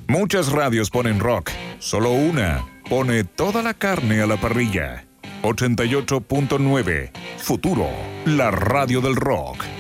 Muchas radios ponen rock, solo una pone toda la carne a la parrilla. 88.9 Futuro, la radio del rock.